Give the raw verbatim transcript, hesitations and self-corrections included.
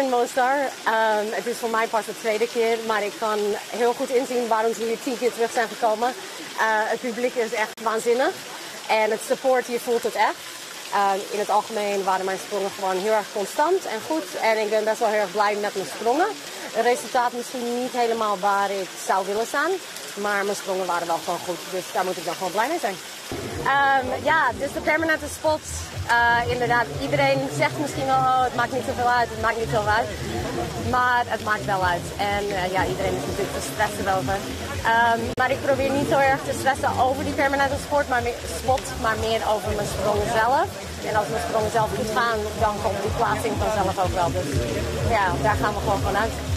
in Mostar. Um, het is voor mij pas de tweede keer, maar ik kan heel goed inzien waarom ze hier tien keer terug zijn gekomen. Uh, het publiek is echt waanzinnig en het support, je voelt het echt. Uh, in het algemeen waren mijn sprongen gewoon heel erg constant en goed. En ik ben best wel heel erg blij met mijn sprongen. Het resultaat misschien niet helemaal waar ik zou willen staan. Maar mijn sprongen waren wel gewoon goed. Dus daar moet ik dan gewoon blij mee zijn. Um, ja, dus de permanente spot. Uh, inderdaad, iedereen zegt misschien wel, oh, het maakt niet zoveel uit, het maakt niet zoveel uit. Maar het maakt wel uit. En uh, ja, iedereen is natuurlijk te stressen erover. Um, maar ik probeer niet zo erg te stressen over die permanente sport, maar meer, spot, maar meer over mijn sprongen zelf. En als mijn sprongen zelf goed gaan, dan komt die plaatsing vanzelf ook wel. Dus ja, daar gaan we gewoon vanuit.